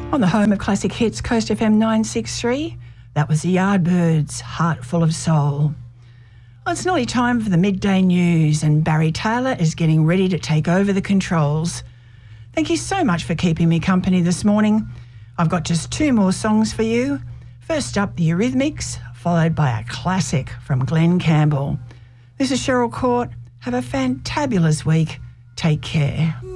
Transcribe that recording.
On the home of classic hits, Coast FM 963, that was the Yardbirds, Heart Full of Soul. Well, it's nearly time for the midday news, and Barry Taylor is getting ready to take over the controls. Thank you so much for keeping me company this morning. I've got just two more songs for you. First up, the Eurythmics, followed by a classic from Glenn Campbell. This is Cheryl Court. Have a fantabulous week. Take care.